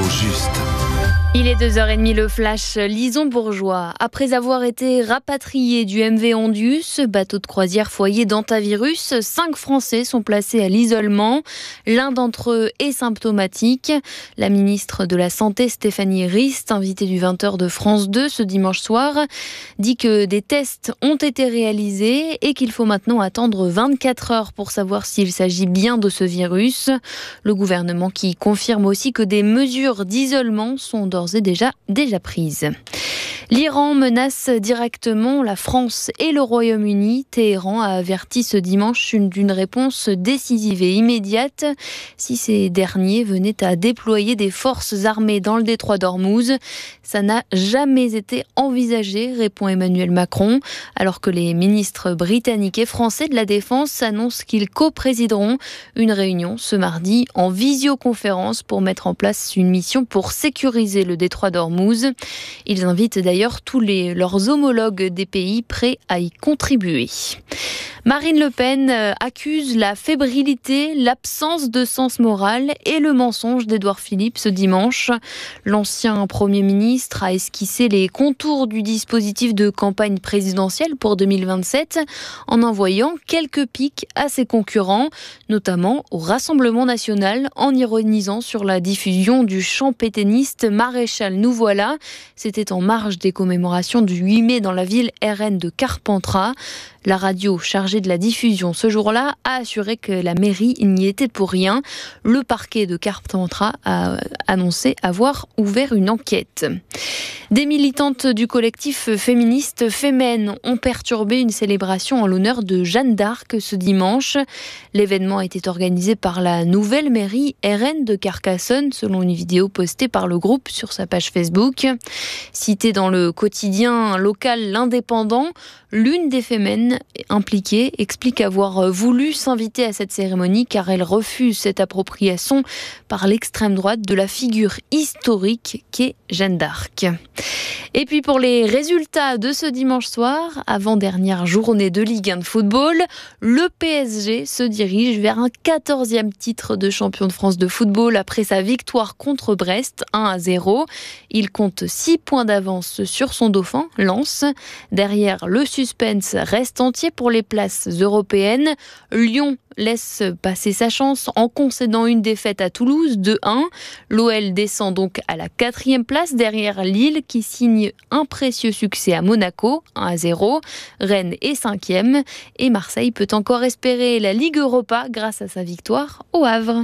juste. Il est 2h30, le flash. Lison Bourgeois. Après avoir été rapatrié du MV Ondius, bateau de croisière foyer d'antavirus, 5 Français sont placés à l'isolement. L'un d'entre eux est symptomatique. La ministre de la Santé, Stéphanie Rist, invitée du 20h de France 2 ce dimanche soir, dit que des tests ont été réalisés et qu'il faut maintenant attendre 24 heures pour savoir s'il s'agit bien de ce virus. Le gouvernement qui confirme aussi que des mesures d'isolement sont d'ores et déjà prises. L'Iran menace directement la France et le Royaume-Uni. Téhéran a averti ce dimanche d'une réponse décisive et immédiate si ces derniers venaient à déployer des forces armées dans le détroit d'Ormuz. Ça n'a jamais été envisagé, répond Emmanuel Macron, alors que les ministres britanniques et français de la Défense annoncent qu'ils co-présideront une réunion ce mardi en visioconférence pour mettre en place une mission pour sécuriser le détroit d'Ormuz. Ils invitent d'ailleurs tous leurs homologues des pays prêts à y contribuer. Marine Le Pen accuse la fébrilité, l'absence de sens moral et le mensonge d'Édouard Philippe ce dimanche. L'ancien Premier ministre a esquissé les contours du dispositif de campagne présidentielle pour 2027 en envoyant quelques piques à ses concurrents, notamment au Rassemblement national, en ironisant sur la diffusion du chant pétainiste Maréchal nous voilà. C'était en marge des commémorations du 8 mai dans la ville RN de Carpentras. La radio chargée de la diffusion ce jour-là a assuré que la mairie n'y était pour rien. Le parquet de Carpentras a annoncé avoir ouvert une enquête. Des militantes du collectif féministe Femen ont perturbé une célébration en l'honneur de Jeanne d'Arc ce dimanche. L'événement était organisé par la nouvelle mairie RN de Carcassonne, selon une vidéo postée par le groupe sur sa page Facebook. Citée dans le quotidien local L'Indépendant, l'une des Femen impliquée explique avoir voulu s'inviter à cette cérémonie car elle refuse cette appropriation par l'extrême droite de la figure historique qu'est Jeanne d'Arc. Et puis pour les résultats de ce dimanche soir, avant-dernière journée de Ligue 1 de football, le PSG se dirige vers un 14e titre de champion de France de football après sa victoire contre Brest 1-0. Il compte 6 points d'avance sur son dauphin, Lens. Derrière, le suspense reste entier pour les places européennes. Lyon laisse passer sa chance en concédant une défaite à Toulouse 2-1. L'OL descend donc à la 4e place derrière Lille qui signe un précieux succès à Monaco 1-0. Rennes est 5e et Marseille peut encore espérer la Ligue Europa grâce à sa victoire au Havre.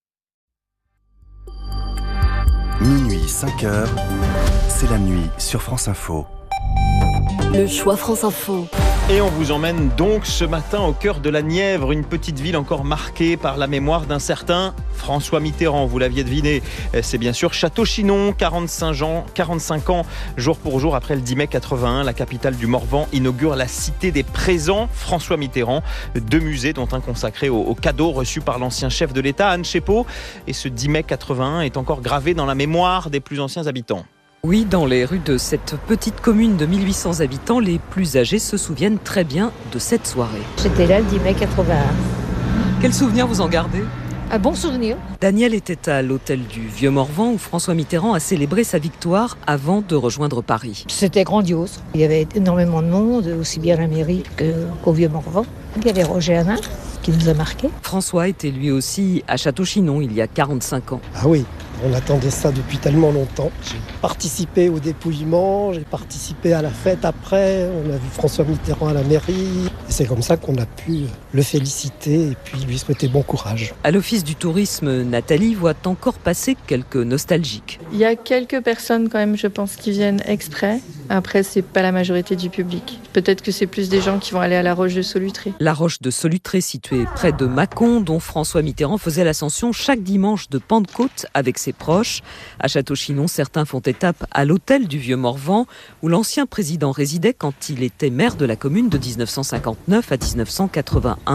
Minuit 5h, c'est la nuit sur France Info. Le choix France Info. Et on vous emmène donc ce matin au cœur de la Nièvre, une petite ville encore marquée par la mémoire d'un certain François Mitterrand. Vous l'aviez deviné, c'est bien sûr Château-Chinon, 45 ans, jour pour jour après le 10 mai 81, la capitale du Morvan inaugure la Cité des Présents François Mitterrand. 2 musées dont un consacré aux cadeaux reçus par l'ancien chef de l'État, Anne Chépot. Et ce 10 mai 81 est encore gravé dans la mémoire des plus anciens habitants. Oui, dans les rues de cette petite commune de 1800 habitants, les plus âgés se souviennent très bien de cette soirée. J'étais là le 10 mai 81. Quel souvenir vous en gardez ? Un bon souvenir. Daniel était à l'hôtel du Vieux-Morvan où François Mitterrand a célébré sa victoire avant de rejoindre Paris. C'était grandiose. Il y avait énormément de monde, aussi bien à la mairie qu'au Vieux-Morvan. Il y avait Roger Hanin qui nous a marqués. François était lui aussi à Château-Chinon il y a 45 ans. Ah oui, on attendait ça depuis tellement longtemps. J'ai participé au dépouillement, j'ai participé à la fête après, on a vu François Mitterrand à la mairie. Et c'est comme ça qu'on a pu le féliciter et puis lui souhaiter bon courage. À l'Office du tourisme, Nathalie voit encore passer quelques nostalgiques. Il y a quelques personnes quand même, je pense, qui viennent exprès. Après, c'est pas la majorité du public. Peut-être que c'est plus des gens qui vont aller à la Roche de Solutré. La Roche de Solutré, située près de Mâcon, dont François Mitterrand faisait l'ascension chaque dimanche de Pentecôte avec ses proches. À Château-Chinon, certains font étape à l'hôtel du Vieux-Morvan, où l'ancien président résidait quand il était maire de la commune de 1959 à 1981.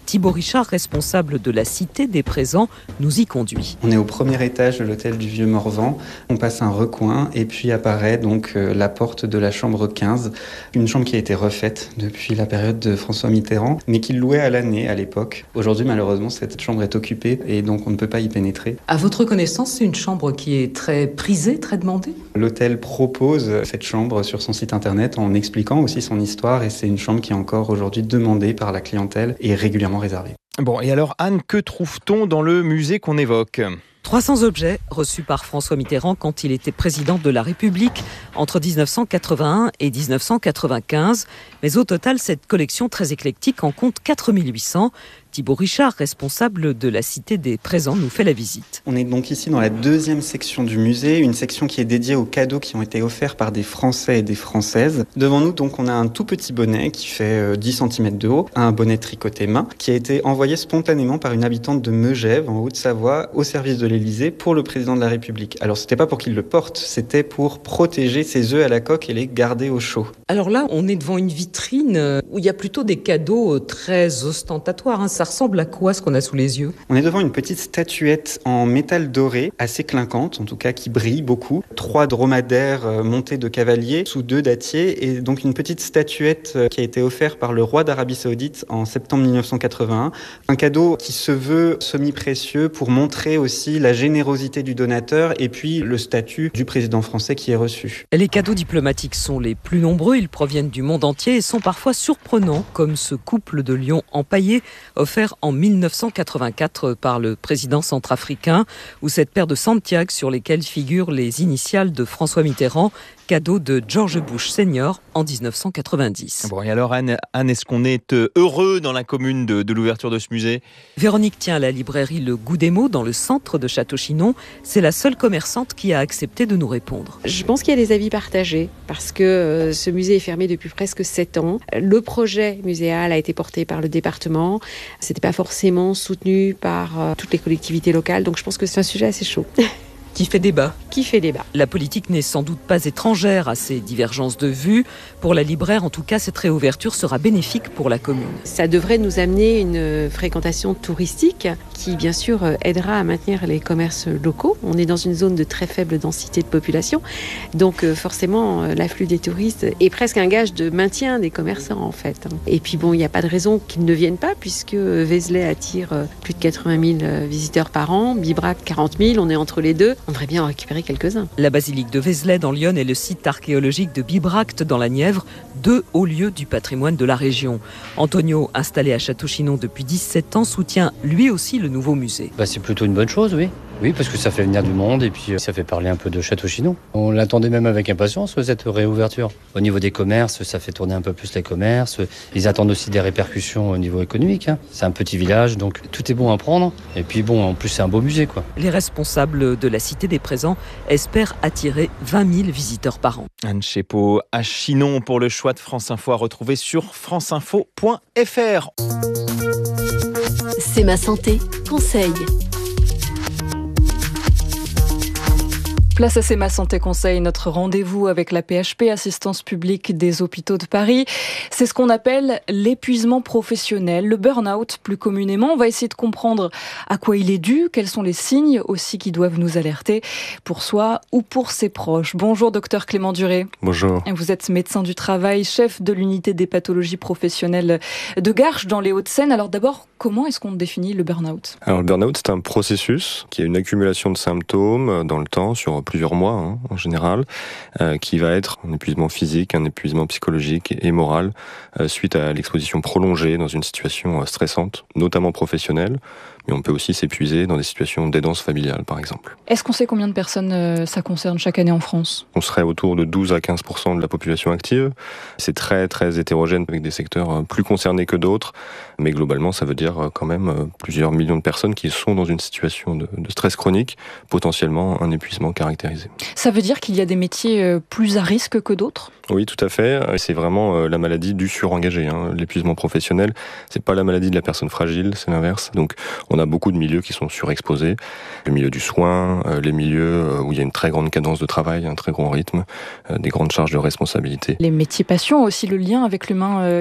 Thibaut Richard, responsable de la Cité des Présents, nous y conduit. On est au premier étage de l'hôtel du Vieux-Morvan. On passe un recoin et puis apparaît donc la porte de la chambre 15. Une chambre qui a été refaite depuis la période de François Mitterrand, mais qu'il louait à l'année à l'époque. Aujourd'hui, malheureusement, cette chambre est occupée et donc on ne peut pas y pénétrer. À votre connaissance, c'est une chambre qui est très prisée, très demandée ? L'hôtel propose cette chambre sur son site internet en expliquant aussi son histoire et c'est une chambre qui est encore aujourd'hui demandée par la clientèle et régulièrement réservée. Bon, et alors Anne, que trouve-t-on dans le musée qu'on évoque ? 300 objets reçus par François Mitterrand quand il était président de la République entre 1981 et 1995. Mais au total, cette collection très éclectique en compte 4800. Thibaut Richard, responsable de la Cité des Présents, nous fait la visite. On est donc ici dans la deuxième section du musée, une section qui est dédiée aux cadeaux qui ont été offerts par des Français et des Françaises. Devant nous, donc, on a un tout petit bonnet qui fait 10 cm de haut, un bonnet tricoté main, qui a été envoyé spontanément par une habitante de Megève, en Haute-Savoie, au service de l'Élysée pour le président de la République. Alors, c'était pas pour qu'il le porte, c'était pour protéger ses œufs à la coque et les garder au chaud. Alors là, on est devant une vitrine où il y a plutôt des cadeaux très ostentatoires. Ça ressemble à quoi, ce qu'on a sous les yeux ? On est devant une petite statuette en métal doré, assez clinquante, en tout cas qui brille beaucoup. 3 dromadaires montés de cavaliers sous 2 dattiers et donc une petite statuette qui a été offerte par le roi d'Arabie Saoudite en septembre 1981. Un cadeau qui se veut semi-précieux pour montrer aussi la générosité du donateur et puis le statut du président français qui est reçu. Les cadeaux diplomatiques sont les plus nombreux, ils proviennent du monde entier et sont parfois surprenants, comme ce couple de lions empaillés offert en 1984 par le président centrafricain, ou cette paire de Santiago sur lesquelles figurent les initiales de François Mitterrand, cadeau de George Bush Senior en 1990. Bon, et alors Anne, est-ce qu'on est heureux dans la commune de l'ouverture de ce musée ? Véronique tient la librairie Le Goût des mots dans le centre de Château-Chinon. C'est la seule commerçante qui a accepté de nous répondre. Je pense qu'il y a des avis partagés parce que ce musée est fermé depuis presque 7 ans. Le projet muséal a été porté par le département. C'était pas forcément soutenu par toutes les collectivités locales. Donc je pense que c'est un sujet assez chaud. Qui fait débat. La politique n'est sans doute pas étrangère à ces divergences de vues. Pour la libraire, en tout cas, cette réouverture sera bénéfique pour la commune. Ça devrait nous amener une fréquentation touristique qui, bien sûr, aidera à maintenir les commerces locaux. On est dans une zone de très faible densité de population. Donc, forcément, l'afflux des touristes est presque un gage de maintien des commerçants, en fait. Et puis, bon, il n'y a pas de raison qu'ils ne viennent pas puisque Vézelay attire plus de 80 000 visiteurs par an, Bibracte 40 000, on est entre les deux. On devrait bien en récupérer quelques-uns. La basilique de Vézelay dans l'Yonne et le site archéologique de Bibracte dans la Nièvre, 2 hauts lieux du patrimoine de la région. Antonio, installé à Château-Chinon depuis 17 ans, soutient lui aussi le nouveau musée. C'est plutôt une bonne chose, oui. Oui, parce que ça fait venir du monde et puis ça fait parler un peu de Château-Chinon. On l'attendait même avec impatience, cette réouverture. Au niveau des commerces, ça fait tourner un peu plus les commerces. Ils attendent aussi des répercussions au niveau économique. C'est un petit village, donc tout est bon à prendre. Et puis bon, en plus, c'est un beau musée, quoi. Les responsables de la Cité des Présents espèrent attirer 20 000 visiteurs par an. Anne Chepot à Chinon pour le choix de France Info à retrouver sur franceinfo.fr. C'est ma santé, conseil. Place à C'est ma santé conseil, notre rendez-vous avec la PHP, Assistance publique des hôpitaux de Paris. C'est ce qu'on appelle l'épuisement professionnel, le burn-out plus communément. On va essayer de comprendre à quoi il est dû, quels sont les signes aussi qui doivent nous alerter pour soi ou pour ses proches. Bonjour docteur Clément Duré. Bonjour. Vous êtes médecin du travail, chef de l'unité des pathologies professionnelles de Garches dans les Hauts-de-Seine. Alors d'abord, comment est-ce qu'on définit le burn-out ? Alors le burn-out, c'est un processus qui a une accumulation de symptômes dans le temps, sur plusieurs mois en général, qui va être un épuisement physique, un épuisement psychologique et moral suite à l'exposition prolongée dans une situation stressante, notamment professionnelle, mais on peut aussi s'épuiser dans des situations d'aidance familiale, par exemple. Est-ce qu'on sait combien de personnes ça concerne chaque année en France ? On serait autour de 12 à 15% de la population active. C'est très très hétérogène avec des secteurs plus concernés que d'autres, mais globalement ça veut dire quand même plusieurs millions de personnes qui sont dans une situation de stress chronique, potentiellement un épuisement caractérisé. Ça veut dire qu'il y a des métiers plus à risque que d'autres ? Oui, tout à fait. C'est vraiment la maladie du surengagé. L'épuisement professionnel, c'est pas la maladie de la personne fragile, c'est l'inverse. Donc, on a beaucoup de milieux qui sont surexposés. Le milieu du soin, les milieux où il y a une très grande cadence de travail, un très grand rythme, des grandes charges de responsabilité. Les métiers passion ont aussi le lien avec l'humain qui joue ?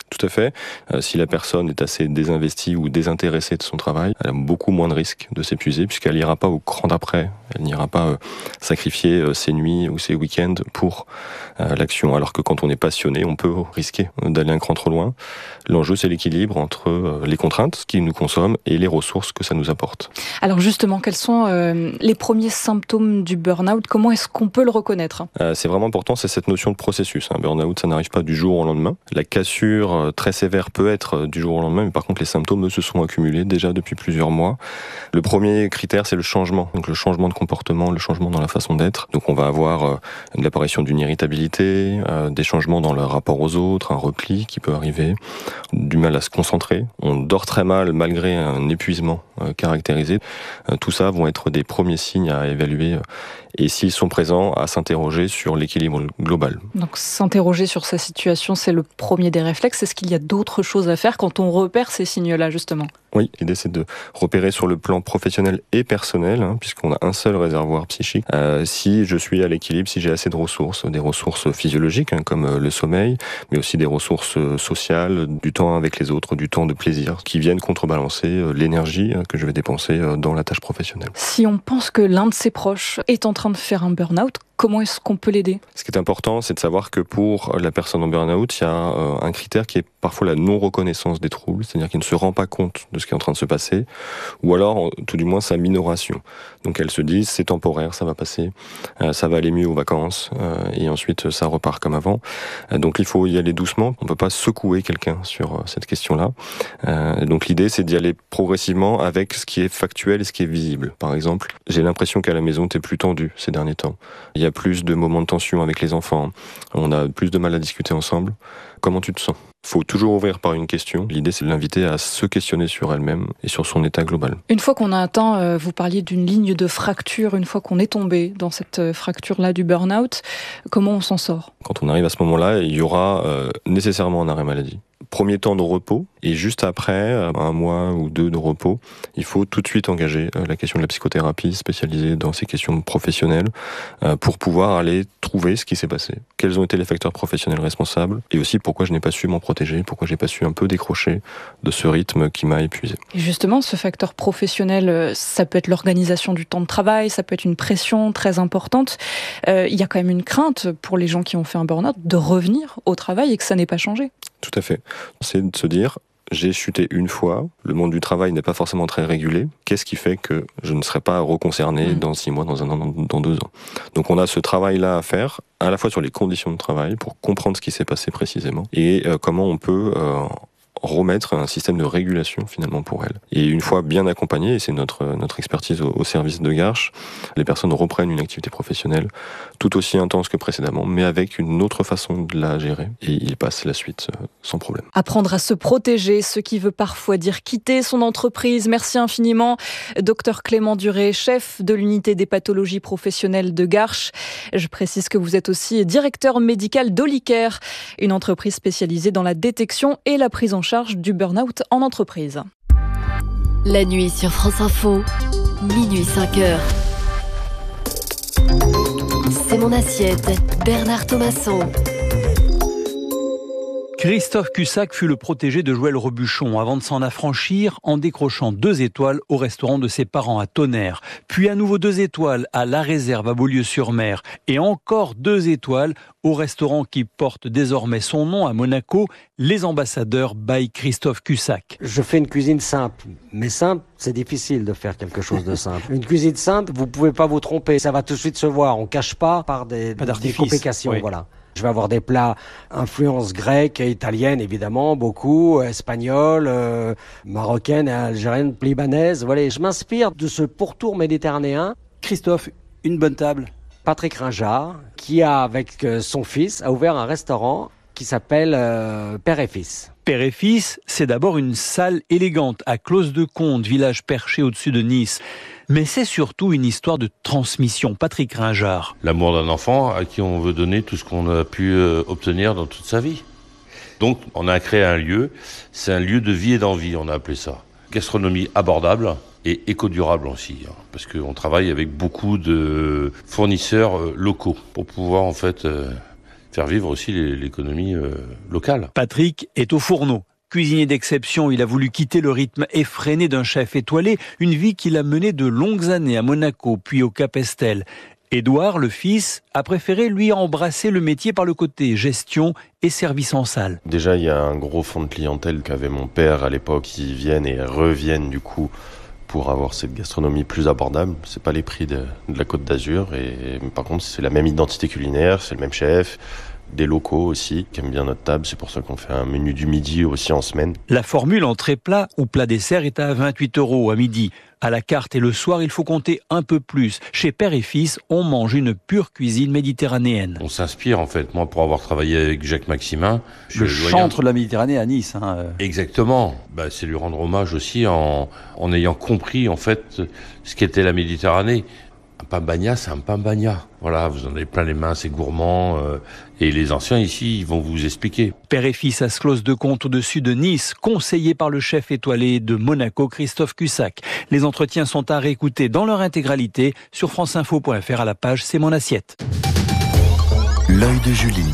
Tout à fait. Si la personne est assez désinvestie ou désintéressée de son travail, elle a beaucoup moins de risques de s'épuiser puisqu'elle n'ira pas au cran d'après. Elle n'ira pas sacrifier ses nuits ou ses week-ends pour l'action. Alors que quand on est passionné, on peut risquer d'aller un cran trop loin. L'enjeu, c'est l'équilibre entre les contraintes, ce qui nous consomme, et les ressources que ça nous apporte. Alors justement, quels sont les premiers symptômes du burn-out ? Comment est-ce qu'on peut le reconnaître ? C'est vraiment important, c'est cette notion de processus. Un burn-out, ça n'arrive pas du jour au lendemain. La cassure très sévère peut être du jour au lendemain, mais par contre les symptômes eux, se sont accumulés déjà depuis plusieurs mois. Le premier critère, c'est le changement. Donc le changement de comportement, le changement dans la façon d'être. Donc on va avoir l'apparition d'une irritabilité, des changements dans le rapport aux autres, un repli qui peut arriver, du mal à se concentrer. On dort très mal malgré un épuisement caractérisé. Tout ça vont être des premiers signes à évaluer et s'ils sont présents, à s'interroger sur l'équilibre global. Donc s'interroger sur sa situation, c'est le premier des réflexes. Est-ce qu'il y a d'autres choses à faire quand on repère ces signes-là, justement ? Oui, l'idée c'est de repérer sur le plan professionnel et personnel, puisqu'on a un seul réservoir psychique, si je suis à l'équilibre, si j'ai assez de ressources, des ressources physiologiques comme le sommeil, mais aussi des ressources sociales, du temps avec les autres, du temps de plaisir, qui viennent contrebalancer l'énergie que je vais dépenser dans la tâche professionnelle. Si on pense que l'un de ses proches est en train de faire un burn-out, comment est-ce qu'on peut l'aider ? Ce qui est important, c'est de savoir que pour la personne en burn-out, il y a un critère qui est parfois la non-reconnaissance des troubles, c'est-à-dire qu'il ne se rend pas compte de ce qui est en train de se passer, ou alors, tout du moins, sa minoration. Donc elle se dit, c'est temporaire, ça va passer, ça va aller mieux aux vacances, et ensuite ça repart comme avant. Donc il faut y aller doucement, on ne peut pas secouer quelqu'un sur cette question-là. Donc l'idée, c'est d'y aller progressivement avec ce qui est factuel et ce qui est visible. Par exemple, j'ai l'impression qu'à la maison, t'es plus tendu ces derniers temps. Il y a plus de moments de tension avec les enfants, on a plus de mal à discuter ensemble. Comment tu te sens ? Il faut toujours ouvrir par une question. L'idée, c'est de l'inviter à se questionner sur elle-même et sur son état global. Une fois qu'on a atteint, vous parliez d'une ligne de fracture, une fois qu'on est tombé dans cette fracture-là du burn-out, comment on s'en sort ? Quand on arrive à ce moment-là, il y aura nécessairement un arrêt maladie. Premier temps de repos, et juste après, 1 mois ou 2 de repos, il faut tout de suite engager la question de la psychothérapie spécialisée dans ces questions professionnelles pour pouvoir aller trouver ce qui s'est passé. Quels ont été les facteurs professionnels responsables et aussi pourquoi je n'ai pas su m'en protéger, pourquoi j'ai pas su un peu décrocher de ce rythme qui m'a épuisé. Et justement, ce facteur professionnel, ça peut être l'organisation du temps de travail, ça peut être une pression très importante. Il y a quand même une crainte pour les gens qui ont fait un burn-out de revenir au travail et que ça n'ait pas changé. Tout à fait. C'est de se dire, j'ai chuté une fois, le monde du travail n'est pas forcément très régulé, qu'est-ce qui fait que je ne serai pas reconcerné dans 6 mois, dans 1 an, dans 2 ans ? Donc on a ce travail-là à faire, à la fois sur les conditions de travail, pour comprendre ce qui s'est passé précisément, et comment on peut remettre un système de régulation finalement pour elle. Et une fois bien accompagné, et c'est notre expertise au service de Garches, les personnes reprennent une activité professionnelle tout aussi intense que précédemment, mais avec une autre façon de la gérer, et ils passent la suite sans problème. Apprendre à se protéger, ce qui veut parfois dire quitter son entreprise. Merci infiniment, Dr Clément Duré, chef de l'unité des pathologies professionnelles de Garches. Je précise que vous êtes aussi directeur médical d'Olicare, une entreprise spécialisée dans la détection et la prise en charge du burn-out en entreprise. La nuit sur France Info, minuit 5h. C'est mon assiette, Bernard Thomasson. Christophe Cussac fut le protégé de Joël Robuchon avant de s'en affranchir en décrochant 2 étoiles au restaurant de ses parents à Tonnerre. Puis à nouveau 2 étoiles à La Réserve à Beaulieu-sur-Mer. Et encore 2 étoiles au restaurant qui porte désormais son nom à Monaco, Les Ambassadeurs by Christophe Cussac. Je fais une cuisine simple. Mais simple, c'est difficile de faire quelque chose de simple. Une cuisine simple, vous pouvez pas vous tromper. Ça va tout de suite se voir. On cache pas par des complications. Oui. Voilà. Je vais avoir des plats influence grecque et italienne, évidemment, beaucoup, espagnole, marocaine, algérienne, libanaise. Voilà, je m'inspire de ce pourtour méditerranéen. Christophe, une bonne table. Patrick Ringard, qui avec son fils, a ouvert un restaurant qui s'appelle Père et Fils. Père et Fils, c'est d'abord une salle élégante à Clos-de-Conde, village perché au-dessus de Nice. Mais c'est surtout une histoire de transmission. Patrick Ringard. L'amour d'un enfant à qui on veut donner tout ce qu'on a pu obtenir dans toute sa vie. Donc on a créé un lieu, c'est un lieu de vie et d'envie, on a appelé ça. Gastronomie abordable et éco-durable aussi, parce qu'on travaille avec beaucoup de fournisseurs locaux pour pouvoir en fait faire vivre aussi l'économie locale. Patrick est au fourneau. Cuisinier d'exception, il a voulu quitter le rythme effréné d'un chef étoilé, une vie qu'il a menée de longues années à Monaco, puis au Cap Estel. Édouard, le fils, a préféré lui embrasser le métier par le côté gestion et service en salle. Déjà, il y a un gros fond de clientèle qu'avait mon père à l'époque, qui viennent et reviennent du coup pour avoir cette gastronomie plus abordable. C'est pas les prix de la Côte d'Azur, et par contre c'est la même identité culinaire, c'est le même chef. Des locaux aussi qui aiment bien notre table, c'est pour ça qu'on fait un menu du midi aussi en semaine. La formule entrée plat ou plat dessert est à 28 € à midi. À la carte et le soir, il faut compter un peu plus. Chez Père et Fils, on mange une pure cuisine méditerranéenne. On s'inspire en fait, moi pour avoir travaillé avec Jacques Maximin. Le chantre de la Méditerranée à Nice. Exactement, c'est lui rendre hommage aussi en ayant compris en fait ce qu'était la Méditerranée. Un pain bagna, c'est un pain bagna. Voilà, vous en avez plein les mains, c'est gourmand. Et les anciens ici, ils vont vous expliquer. Père et Fils à Sclos de Comte au-dessus de Nice, conseillé par le chef étoilé de Monaco, Christophe Cussac. Les entretiens sont à réécouter dans leur intégralité sur franceinfo.fr à la page C'est mon assiette. L'œil de Julie.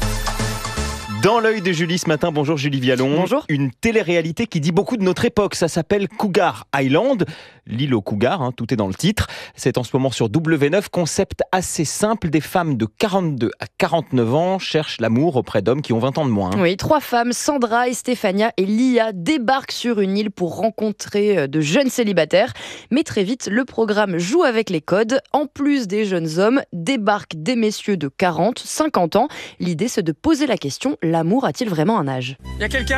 Dans l'œil de Julie ce matin, bonjour Julie Vialon. Bonjour. Une télé-réalité qui dit beaucoup de notre époque, ça s'appelle Cougar Island. L'île aux cougars, tout est dans le titre. C'est en ce moment sur W9, concept assez simple. Des femmes de 42 à 49 ans cherchent l'amour auprès d'hommes qui ont 20 ans de moins. Oui, 3 femmes, Sandra, Stéphania et Lia, débarquent sur une île pour rencontrer de jeunes célibataires. Mais très vite, le programme joue avec les codes. En plus des jeunes hommes, débarquent des messieurs de 40, 50 ans. L'idée, c'est de poser la question, l'amour a-t-il vraiment un âge ? Y a quelqu'un ?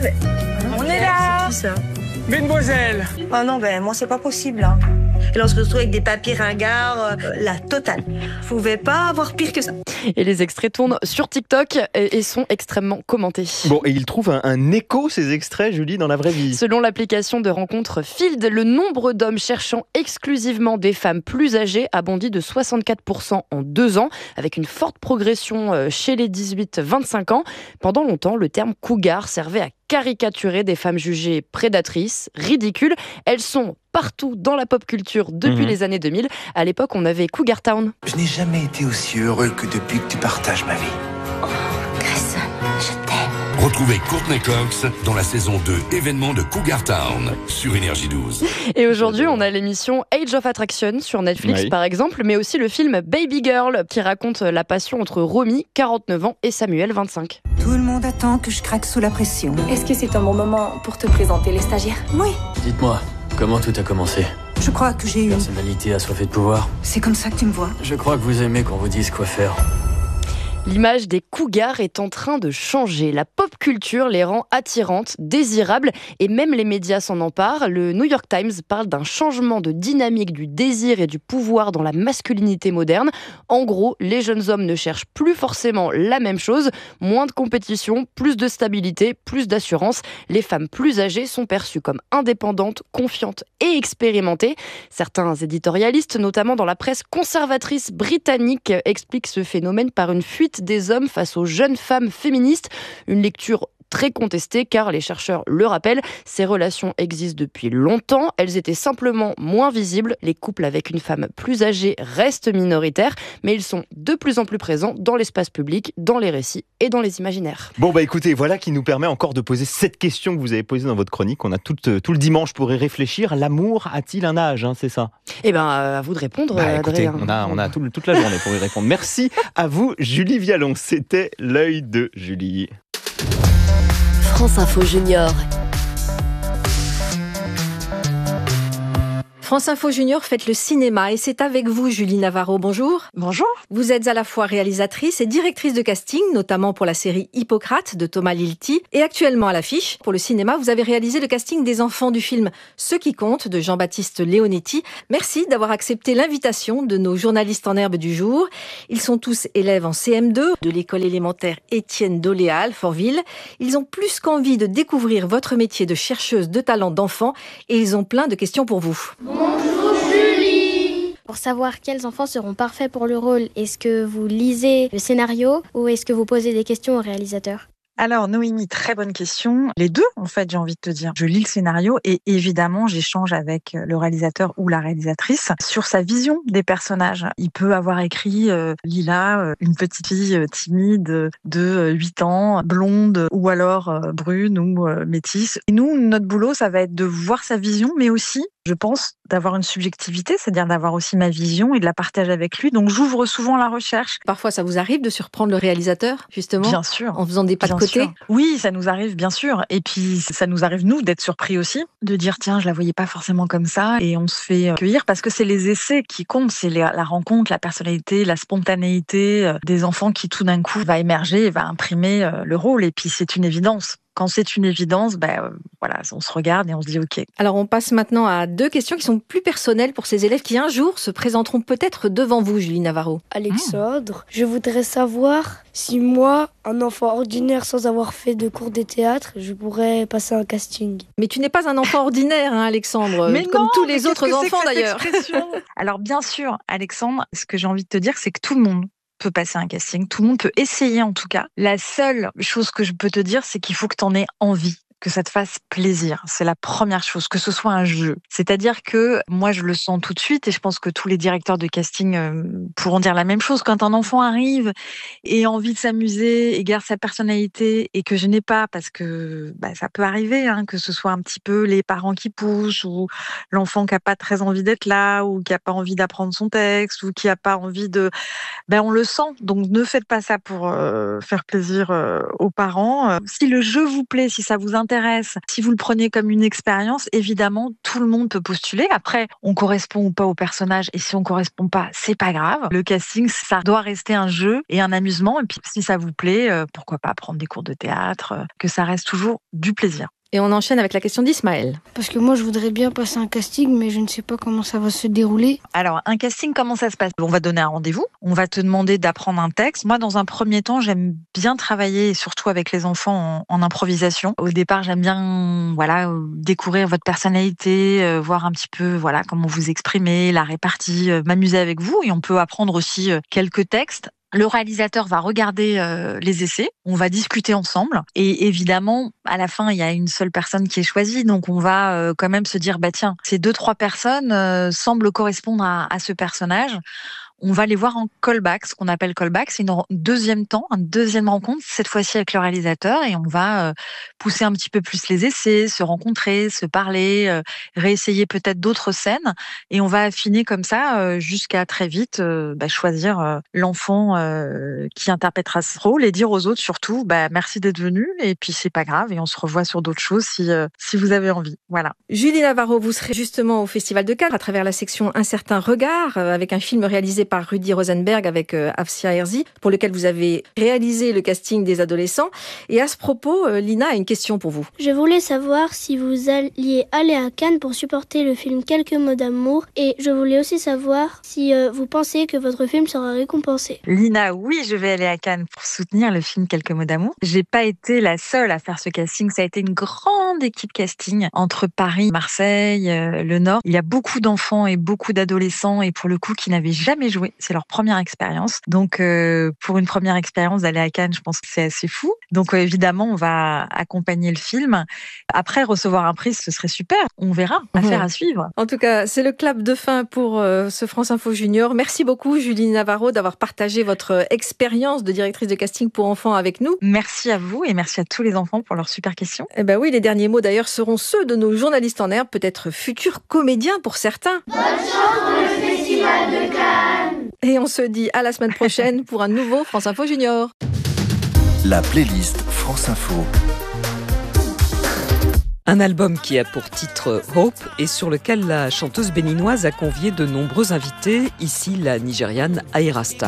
On est là. C'est qui ça ? Mesdemoiselles. Ah non, moi c'est pas possible. Hein. Et là on se retrouve avec des papiers ringards, la totale. Vous pouvez pas avoir pire que ça. Et les extraits tournent sur TikTok et sont extrêmement commentés. Bon, et ils trouvent un écho, ces extraits, Julie, dans la vraie vie. Selon l'application de rencontre Field, le nombre d'hommes cherchant exclusivement des femmes plus âgées a bondi de 64% en 2 ans, avec une forte progression chez les 18-25 ans. Pendant longtemps, le terme cougar servait à caricaturer des femmes jugées prédatrices, ridicules. Elles sont partout dans la pop culture depuis les années 2000. À l'époque, on avait Cougar Town. Je n'ai jamais été aussi heureux que depuis que tu partages ma vie. Oh, Grayson, je t'aime. Retrouvez Courtney Cox dans la saison 2 événement de Cougar Town sur Énergie 12. Et aujourd'hui, on a l'émission Age of Attraction sur Netflix, par exemple, mais aussi le film Baby Girl qui raconte la passion entre Romy, 49 ans, et Samuel, 25. Tout le monde attend que je craque sous la pression. Est-ce que c'est un bon moment pour te présenter les stagiaires ? Oui. Dites-moi, comment tout a commencé ? Je crois que j'ai une personnalité assoiffée de pouvoir. C'est comme ça que tu me vois. Je crois que vous aimez qu'on vous dise quoi faire. L'image des cougars est en train de changer. La pop culture les rend attirantes, désirables, et même les médias s'en emparent. Le New York Times parle d'un changement de dynamique du désir et du pouvoir dans la masculinité moderne. En gros, les jeunes hommes ne cherchent plus forcément la même chose. Moins de compétition, plus de stabilité, plus d'assurance. Les femmes plus âgées sont perçues comme indépendantes, confiantes et expérimentées. Certains éditorialistes, notamment dans la presse conservatrice britannique, expliquent ce phénomène par une fuite des hommes face aux jeunes femmes féministes. Une lecture très contestée car les chercheurs le rappellent, ces relations existent depuis longtemps, elles étaient simplement moins visibles. Les couples avec une femme plus âgée restent minoritaires, mais ils sont de plus en plus présents dans l'espace public, dans les récits et dans les imaginaires. Bon écoutez, voilà qui nous permet encore de poser cette question que vous avez posée dans votre chronique. On a tout le dimanche pour y réfléchir. L'amour a-t-il un âge, c'est ça ? À vous de répondre, écoutez, Adrien. on a toute la journée pour y répondre. Merci à vous, Julie Vialon. C'était l'œil de Julie. France Info Junior. France Info Junior fête le cinéma et c'est avec vous Julie Navarro, bonjour. Bonjour. Vous êtes à la fois réalisatrice et directrice de casting, notamment pour la série Hippocrate de Thomas Lilti. Et actuellement à l'affiche, pour le cinéma, vous avez réalisé le casting des enfants du film Ce qui compte de Jean-Baptiste Leonetti. Merci d'avoir accepté l'invitation de nos journalistes en herbe du jour. Ils sont tous élèves en CM2 de l'école élémentaire Étienne Doléa à Alfortville. Ils ont plus qu'envie de découvrir votre métier de chercheuse de talent d'enfants et ils ont plein de questions pour vous. Bonjour Julie. Pour savoir quels enfants seront parfaits pour le rôle, est-ce que vous lisez le scénario ou est-ce que vous posez des questions au réalisateur ? Alors Noémie, très bonne question. Les deux, en fait, j'ai envie de te dire. Je lis le scénario et évidemment, j'échange avec le réalisateur ou la réalisatrice sur sa vision des personnages. Il peut avoir écrit Lila, une petite fille timide de 8 ans, blonde ou alors brune ou métisse. Et nous, notre boulot, ça va être de voir sa vision, mais aussi, je pense, d'avoir une subjectivité, c'est-à-dire d'avoir aussi ma vision et de la partager avec lui. Donc j'ouvre souvent la recherche. Parfois, ça vous arrive de surprendre le réalisateur, justement, bien sûr, en faisant des pas de côté. Oui, ça nous arrive, bien sûr. Et puis, ça nous arrive, nous, d'être surpris aussi, de dire, tiens, je la voyais pas forcément comme ça. Et on se fait accueillir parce que c'est les essais qui comptent. C'est la rencontre, la personnalité, la spontanéité des enfants qui, tout d'un coup, va émerger et va imprimer le rôle. Et puis, c'est une évidence. Quand c'est une évidence, voilà, on se regarde et on se dit OK. Alors, on passe maintenant à 2 questions qui sont plus personnelles pour ces élèves qui, un jour, se présenteront peut-être devant vous, Julie Navarro. Alexandre, je voudrais savoir si moi, un enfant ordinaire sans avoir fait de cours de théâtre, je pourrais passer un casting. Mais tu n'es pas un enfant ordinaire, hein, Alexandre, mais comme non, tous les autres enfants d'ailleurs. Alors bien sûr, Alexandre, ce que j'ai envie de te dire, c'est que tout le monde peut passer un casting, tout le monde peut essayer en tout cas. La seule chose que je peux te dire, c'est qu'il faut que tu en aies envie, que ça te fasse plaisir. C'est la première chose, que ce soit un jeu. C'est-à-dire que moi, je le sens tout de suite et je pense que tous les directeurs de casting pourront dire la même chose. Quand un enfant arrive et a envie de s'amuser et garde sa personnalité et que je n'ai pas, parce que ça peut arriver, hein, que ce soit un petit peu les parents qui poussent ou l'enfant qui n'a pas très envie d'être là ou qui n'a pas envie d'apprendre son texte ou qui n'a pas envie de... on le sent. Donc, ne faites pas ça pour faire plaisir aux parents. Si le jeu vous plaît, si ça vous intéresse, si vous le prenez comme une expérience, évidemment, tout le monde peut postuler. Après, on correspond ou pas au personnage, et si on correspond pas, c'est pas grave. Le casting, ça doit rester un jeu et un amusement. Et puis, si ça vous plaît, pourquoi pas prendre des cours de théâtre, que ça reste toujours du plaisir. Et on enchaîne avec la question d'Ismaël. Parce que moi, je voudrais bien passer un casting, mais je ne sais pas comment ça va se dérouler. Alors, un casting, comment ça se passe ? On va donner un rendez-vous. On va te demander d'apprendre un texte. Moi, dans un premier temps, j'aime bien travailler, surtout avec les enfants, en improvisation. Au départ, j'aime bien découvrir votre personnalité, voir un petit peu comment vous exprimez, la répartie, m'amuser avec vous. Et on peut apprendre aussi quelques textes. Le réalisateur va regarder les essais, on va discuter ensemble et évidemment, à la fin, il y a une seule personne qui est choisie. Donc, on va quand même se dire, tiens, ces 2-3 personnes semblent correspondre à ce personnage. On va les voir en callback, ce qu'on appelle callback. C'est une deuxième rencontre, cette fois-ci avec le réalisateur. Et on va pousser un petit peu plus les essais, se rencontrer, se parler, réessayer peut-être d'autres scènes. Et on va affiner comme ça jusqu'à très vite choisir l'enfant qui interprétera ce rôle et dire aux autres surtout, merci d'être venu. Et puis, c'est pas grave. Et on se revoit sur d'autres choses si vous avez envie. Voilà. Julie Navarro, vous serez justement au Festival de Cannes à travers la section Un certain regard avec un film réalisé par Rudy Rosenberg avec Afsia Herzi, pour lequel vous avez réalisé le casting des adolescents. Et à ce propos, Lina a une question pour vous. Je voulais savoir si vous alliez aller à Cannes pour supporter le film Quelques mots d'amour, et je voulais aussi savoir si vous pensez que votre film sera récompensé. Lina, oui, je vais aller à Cannes pour soutenir le film Quelques mots d'amour. J'ai pas été la seule à faire ce casting, ça a été une grande équipe casting entre Paris, Marseille, le Nord. Il y a beaucoup d'enfants et beaucoup d'adolescents et pour le coup qui n'avaient jamais joué. C'est leur première expérience. Donc, pour une première expérience d'aller à Cannes, je pense que c'est assez fou. Donc, évidemment, on va accompagner le film. Après, recevoir un prix, ce serait super. On verra. Affaire à suivre. En tout cas, c'est le clap de fin pour ce France Info Junior. Merci beaucoup, Julie Navarro, d'avoir partagé votre expérience de directrice de casting pour enfants avec nous. Merci à vous et merci à tous les enfants pour leurs super questions. Oui, les derniers mots d'ailleurs seront ceux de nos journalistes en herbe, peut-être futurs comédiens pour certains. Bonne chance pour le Festival de Cannes. Et on se dit à la semaine prochaine pour un nouveau France Info Junior. La playlist France Info. Un album qui a pour titre Hope et sur lequel la chanteuse béninoise a convié de nombreux invités, ici la Nigériane Ayra Starr.